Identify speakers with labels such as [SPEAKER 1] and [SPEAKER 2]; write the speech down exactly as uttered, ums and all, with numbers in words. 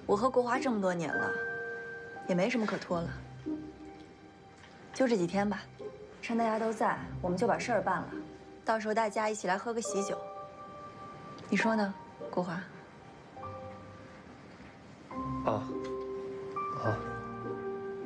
[SPEAKER 1] 我和国华这么多年了，也没什么可拖了。就这几天吧，趁大家都在，我们就把事儿办了。到时候大家一起来喝个喜酒，你说呢，国华？
[SPEAKER 2] 啊，